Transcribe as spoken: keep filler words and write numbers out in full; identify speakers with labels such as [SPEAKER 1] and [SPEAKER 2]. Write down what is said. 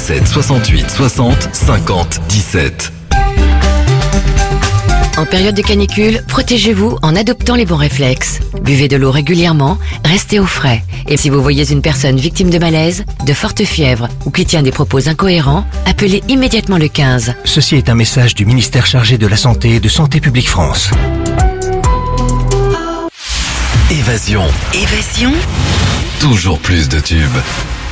[SPEAKER 1] sept soixante-huit soixante cinquante dix-sept.
[SPEAKER 2] En période de canicule, protégez-vous en adoptant les bons réflexes. Buvez de l'eau régulièrement, restez au frais. Et si vous voyez une personne victime de malaise, de forte fièvre ou qui tient des propos incohérents, appelez immédiatement le quinze.
[SPEAKER 3] Ceci est un message du ministère chargé de la Santé et de Santé publique France.
[SPEAKER 1] Évasion.
[SPEAKER 2] Évasion.
[SPEAKER 1] Toujours plus de tubes.